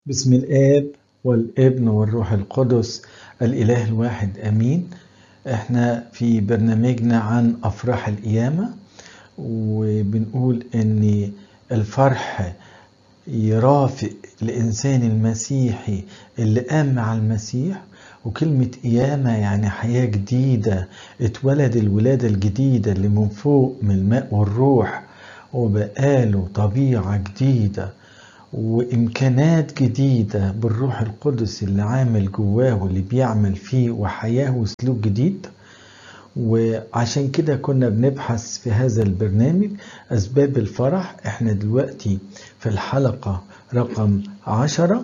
بسم الآب والابن والروح القدس الإله الواحد آمين. احنا في برنامجنا عن أفراح القيامة، وبنقول ان الفرح يرافق الإنسان المسيحي اللي قام مع المسيح. وكلمة قيامة يعني حياة جديدة، اتولد الولادة الجديدة اللي من فوق من الماء والروح، وبقاله طبيعة جديدة وإمكانات جديدة بالروح القدس اللي عامل جواه واللي بيعمل فيه، وحياة وسلوك جديد. وعشان كده كنا بنبحث في هذا البرنامج أسباب الفرح. احنا دلوقتي في الحلقة رقم 10،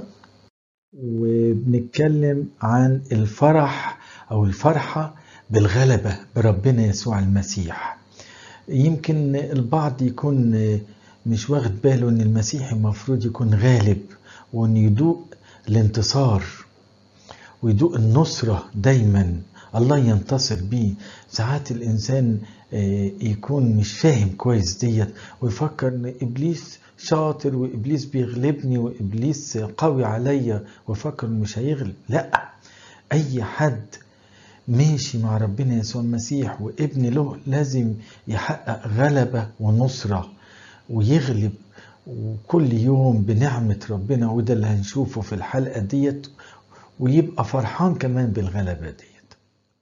وبنتكلم عن الفرح أو الفرحة بالغلبة بربنا يسوع المسيح. يمكن البعض يكون مش واخد باله ان المسيح المفروض يكون غالب، وان يدوق الانتصار ويدوق النصرة دايما، الله ينتصر بيه. ساعات الانسان يكون مش فاهم كويس ديت، ويفكر ان ابليس شاطر وابليس بيغلبني وابليس قوي عليا، ويفكر انه مش هيغلب. لا، اي حد ماشي مع ربنا يسوع المسيح وابن له لازم يحقق غلبة ونصرة ويغلب، وكل يوم بنعمة ربنا. وده اللي هنشوفه في الحلقة ديت، ويبقى فرحان كمان بالغلبة ديت.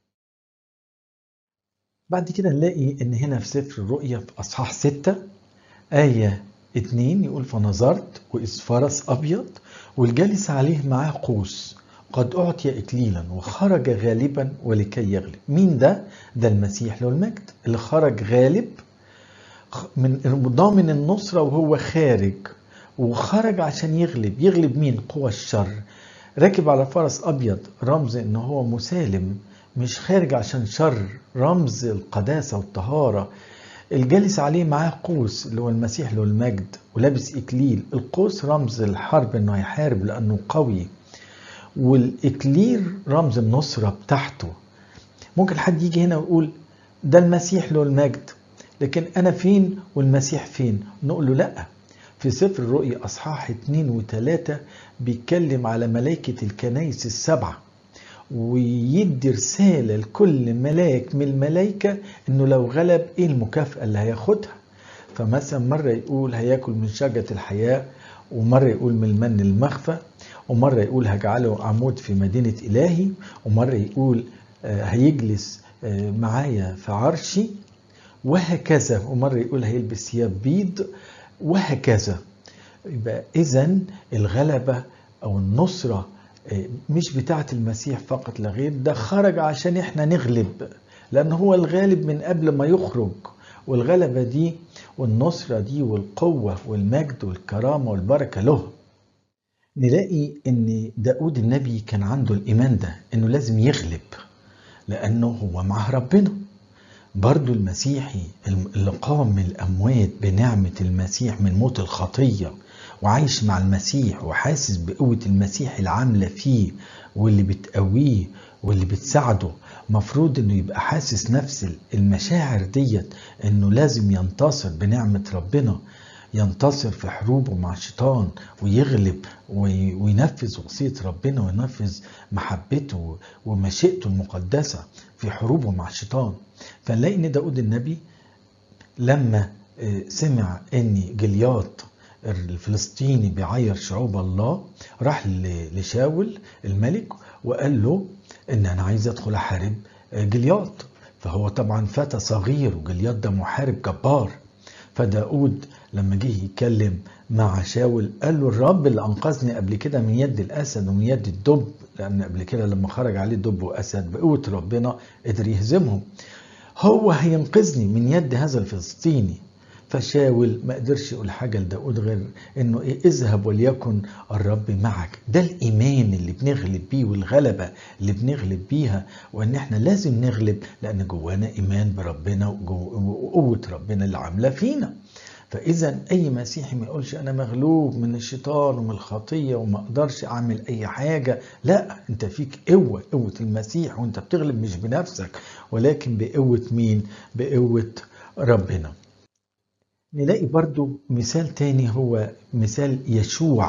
بعد كده نلاقي ان هنا في سفر الرؤيا في اصحاح 6 آية 2 يقول: فنظرت وإذ فرس أبيض والجالس عليه معاه قوس قد أعطي إكليلا وخرج غالبا ولكي يغلب. مين ده؟ ده المسيح له المجد اللي خرج غالب من ضامن النصرة وهو خارج، وخرج عشان يغلب مين؟ قوى الشر. راكب على فرس أبيض، رمز إن هو مسالم، مش خارج عشان شر، رمز القداسة والطهارة. الجالس عليه معاه قوس اللي هو المسيح له المجد، ولابس إكليل. القوس رمز الحرب، إنه هيحارب لأنه قوي، والإكليل رمز النصرة بتاعته. ممكن حد يجي هنا ويقول ده المسيح له المجد، لكن أنا فين والمسيح فين؟ نقول له لأ. في سفر الرؤيا أصحاح 2 و3 بيتكلم على ملائكة الكنائس السبعة، ويدي رسالة لكل ملاك من الملائكة إنه لو غلب إيه المكافأة اللي هياخدها. فمثلا مرة يقول هياكل من شجرة الحياة، ومرة يقول من المن المخفى، ومرة يقول هجعله عمود في مدينة إلهي، ومرة يقول هيجلس معايا في عرشي، وهكذا. ومرة يقول هيلبس ثياب بيض، وهكذا. يبقى إذن الغلبة أو النصرة مش بتاعة المسيح فقط لا غير، ده خرج عشان احنا نغلب، لأن هو الغالب من قبل ما يخرج. والغلبة دي والنصرة دي والقوة والمجد والكرامة والبركة له. نلاقي ان داود النبي كان عنده الإيمان ده، انه لازم يغلب لأنه هو مع ربنا. برضو المسيحي اللي قام من الأموات بنعمة المسيح من موت الخطية، وعايش مع المسيح وحاسس بقوة المسيح العاملة فيه واللي بتقويه واللي بتساعده، مفروض انه يبقى حاسس نفس المشاعر ديت، انه لازم ينتصر بنعمة ربنا، ينتصر في حروبه مع الشيطان ويغلب وينفذ وصية ربنا وينفذ محبته ومشيئته المقدسة في حروبه مع الشيطان. فنلاقي ان داود النبي لما سمع ان جليات الفلسطيني بيعير شعوب الله، راح لشاول الملك وقال له ان انا عايز ادخل احارب جليات. فهو طبعا فتى صغير، وجليات ده محارب جبار. فداود لما جه يتكلم مع شاول قال له الرب اللي انقذني قبل كده من يد الاسد ومن يد الدب، لان قبل كده لما خرج عليه دب واسد بقوة ربنا قدر يهزمهم، هو هينقذني من يد هذا الفلسطيني. فشاول ما قدرش يقول حاجة لداود غير انه اذهب وليكن الرب معك. ده الايمان اللي بنغلب بيه، والغلبة اللي بنغلب بيها، وان احنا لازم نغلب لان جوانا ايمان بربنا وقوة ربنا اللي عاملة فينا. فاذا اي مسيحي ما يقولش انا مغلوب من الشيطان ومن الخطية وما اقدرش اعمل اي حاجة. لا، انت فيك قوة المسيح، وانت بتغلب مش بنفسك ولكن بقوة مين؟ بقوة ربنا. نلاقي برضو مثال تاني، هو مثال يشوع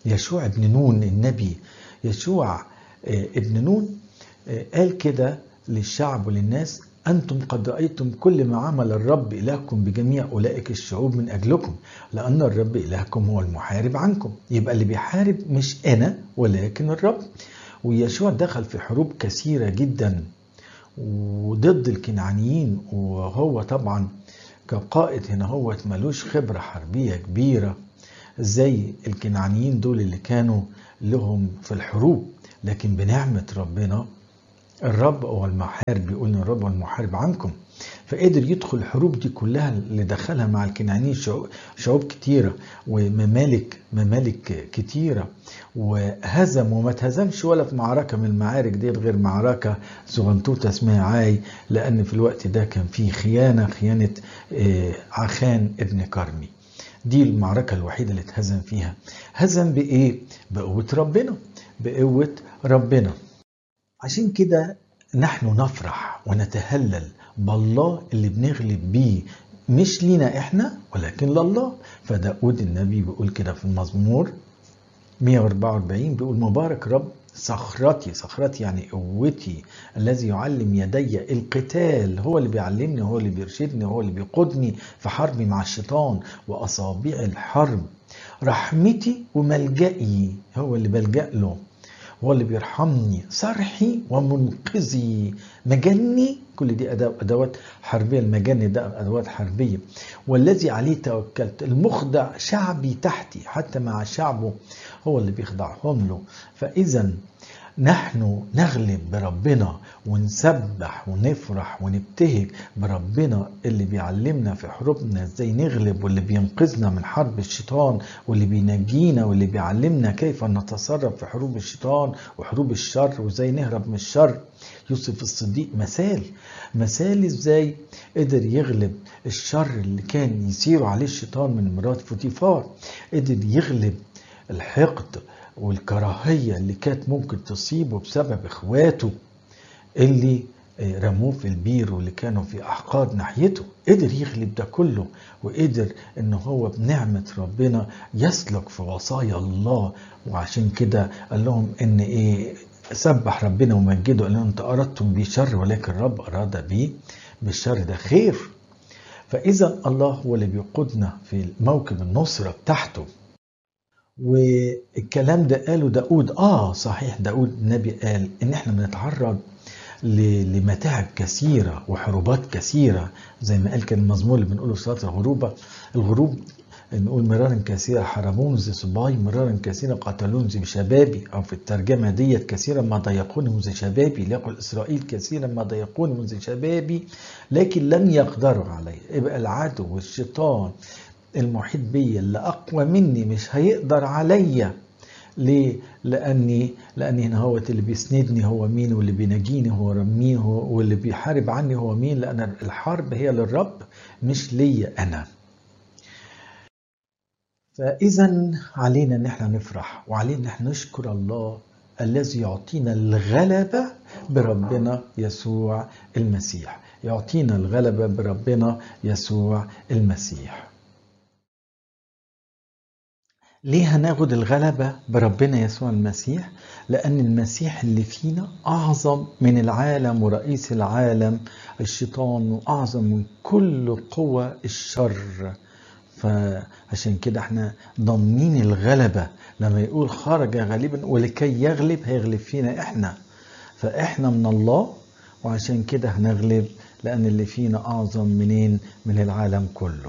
يشوع ابن نون النبي، يشوع ابن نون قال كده للشعب وللناس: أنتم قد رأيتم كل ما عمل الرب إلهكم بجميع أولئك الشعوب من أجلكم، لأن الرب إلهكم هو المحارب عنكم. يبقى اللي بيحارب مش أنا ولكن الرب. ويشوع دخل في حروب كثيرة جدا وضد الكنعانيين، وهو طبعا كقائد هنا هو ملوش خبرة حربية كبيرة زي الكنعانيين دول اللي كانوا لهم في الحروب، لكن بنعمة ربنا الرب هو المحارب، بيقول ان الرب هو المحارب عنكم. فقدر يدخل الحروب دي كلها اللي دخلها مع الكنعانيين، شعوب كتيرة وممالك كتيرة، وهزم وما تهزمش ولا في معركة من المعارك دي غير معركة صغنطوطة اسمها عاي، لأن في الوقت ده كان فيه خيانة عخان ابن كرمي. دي المعركة الوحيدة اللي اتهزم فيها. هزم بإيه؟ بقوة ربنا. عشان كده نحن نفرح ونتهلل بالله اللي بنغلب بيه، مش لينا احنا ولكن لله. فداود النبي بيقول كده في المزمور 144، بيقول: مبارك رب صخرتي يعني قوتي، الذي يعلم يدي القتال. هو اللي بيعلمني، هو اللي بيرشدني، هو اللي بيقودني في حربي مع الشيطان وأصابع الحرب. رحمتي وملجئي، هو اللي بلجأ له، هو اللي بيرحمني. صرحي ومنقذي، مجني، كل دي أدوات حربية. المجن ده أدوات حربية. والذي عليه توكلت، المخضع شعبي تحتي، حتى مع شعبه هو اللي بيخضعهم له. فإذا نحن نغلب بربنا ونسبح ونفرح ونبتهج بربنا اللي بيعلمنا في حروبنا ازاي نغلب، واللي بينقذنا من حرب الشيطان، واللي بينجينا، واللي بيعلمنا كيف نتصرف في حروب الشيطان وحروب الشر وازاي نهرب من الشر. يوسف الصديق مثال ازاي قدر يغلب الشر اللي كان يسير عليه الشيطان من مرات فوتيفار. قدر يغلب الحقد والكراهية اللي كانت ممكن تصيبه بسبب اخواته اللي رموه في البير واللي كانوا في احقاد ناحيته. قدر يغلب ده كله، وقدر ان هو بنعمة ربنا يسلك في وصايا الله. وعشان كده قال لهم ان سبح ربنا ومجده، ان انت اردتم بيه شر ولكن الرب اراد بيه بالشر ده خير. فاذا الله هو اللي بيقودنا في موكب النصرة بتاعته. والكلام ده قاله داود. صحيح، داود النبي قال ان احنا بنتعرض لمتاعب كثيرة وحروبات كثيرة، زي ما قال كان المزمور اللي بنقوله في صلاة الغروب نقول: مرارا كثيرة حرمون ذي صباي، مرارا كثيرة قتلون ذي شبابي. او في الترجمة ديت: كثيرا ما ضيقوني منذ شبابي، ليقل اسرائيل كثيرا ما ضيقوني منذ شبابي لكن لم يقدروا علي. يبقى العدو والشيطان المحيط بي اللي اقوى مني مش هيقدر عليا. ليه؟ لاني هنا هو اللي بيسندني هو مين، واللي بينجيني هو مين، واللي بيحارب عني هو مين، لان الحرب هي للرب مش ليا انا. فاذا علينا ان احنا نفرح، وعلينا ان احنا نشكر الله الذي يعطينا الغلبة بربنا يسوع المسيح. يعطينا الغلبة بربنا يسوع المسيح. ليه هناخد الغلبة بربنا يسوع المسيح؟ لأن المسيح اللي فينا أعظم من العالم ورئيس العالم الشيطان، وأعظم من كل قوى الشر. فعشان كده احنا ضامنين الغلبة. لما يقول خرج غالبا ولكي يغلب، هيغلب فينا احنا. فاحنا من الله، وعشان كده هنغلب، لأن اللي فينا أعظم من العالم كله.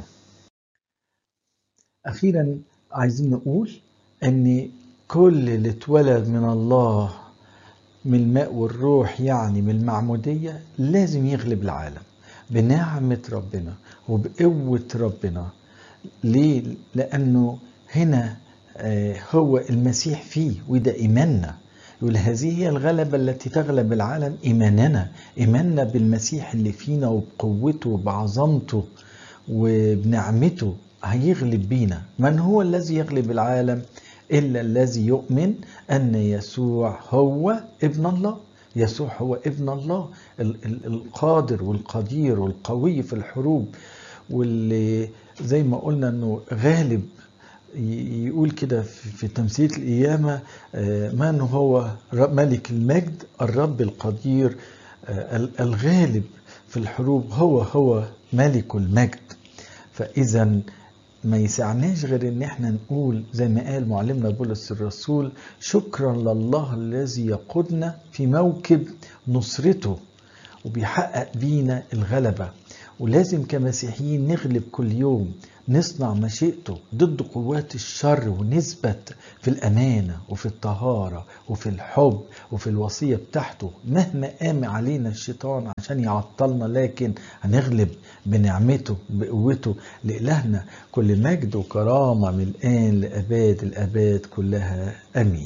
أخيرا عايزين نقول ان كل اللي اتولد من الله من الماء والروح، يعني من المعمودية، لازم يغلب العالم بنعمة ربنا وبقوة ربنا. ليه؟ لأنه هنا هو المسيح فيه، وده إيماننا. يقول: هذه هي الغلبة التي تغلب العالم، إيماننا بالمسيح اللي فينا وبقوته وبعظمته وبنعمته هيغلب بينا. من هو الذي يغلب العالم إلا الذي يؤمن أن يسوع هو ابن الله. يسوع هو ابن الله القادر والقدير والقوي في الحروب، واللي زي ما قلنا أنه غالب يقول كده في تمثيل القيامة من هو ملك المجد؟ الرب القدير الغالب في الحروب، هو ملك المجد. فإذا ما يسعناش غير ان احنا نقول زي ما قال معلمنا بولس الرسول: شكرا لله الذي يقودنا في موكب نصرته وبيحقق بينا الغلبة. ولازم كمسيحيين نغلب كل يوم، نصنع مشيئته ضد قوات الشر، ونثبت في الأمانة وفي الطهارة وفي الحب وفي الوصية بتاعته مهما قام علينا الشيطان عشان يعطلنا، لكن هنغلب بنعمته بقوته. لإلهنا كل مجد وكرامة من الآن لأباد الآباد كلها، أمين.